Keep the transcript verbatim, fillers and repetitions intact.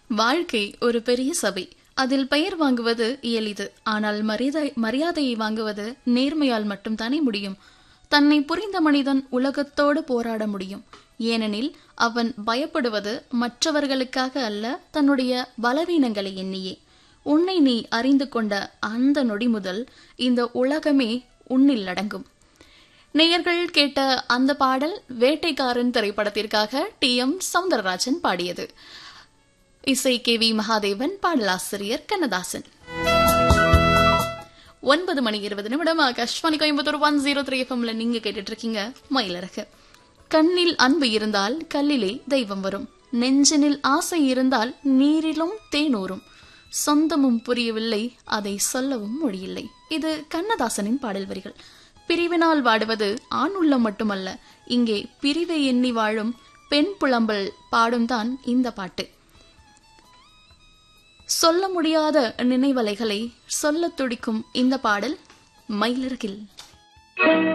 வாழ்க்கை ஒரு பெரிய சபை. அதில் பெயர் வாங்குவது எளிது. ஆனால் மரியாதை மரியாதையை வாங்குவது நேர்மையால் மட்டும் தானே முடியும். தன்னை புரிந்த மனிதன் உலகத்தோடு போராட முடியும். ஏனெனில் அவன் பயப்படுவது மற்றவர்களுக்காக அல்ல, தன்னுடைய பலவீனங்களை எண்ணியே. உன்னை நீ அறிந்து கொண்ட அந்த நொடி முதல் இந்த உலகமே உன்னில் அடங்கும். நேயர்கள் கேட்ட அந்த பாடல் வேட்டைக்காரன் திரைப்படத்திற்காக டி எம் சௌந்தரராஜன் பாடியது. இசை கே வி மகாதேவன், பாடலாசிரியர் கண்ணதாசன். ஒன்பது மணி இருபது நிமிடம் Akashvani Coimbatore one zero three எஃப்எம்ல நீங்க கேட்டுட்டு இருக்கீங்க மயிலரகு. கண்ணில் அன்பு இருந்தால் கல்லிலே தெய்வம் வரும், நெஞ்சினில் ஆசை இருந்தால் நீரிலும் தேனூரும், சொந்தமும் புரியவில்லை அதை சொல்லவும் மொழியில்லை. இது கண்ணதாசனின் பாடல் வரிகள். பிரிவினால் வாடுவது ஆண் உள்ளம் மட்டுமல்ல, இங்கே பிரிவை எண்ணி வாழும் பெண் புலம்பல் பாடும் தான் இந்த பாட்டு. சொல்ல முடியாத நினைவலைகளை சொல்ல துடிக்கும் இந்த பாடல் மயிலரகில்.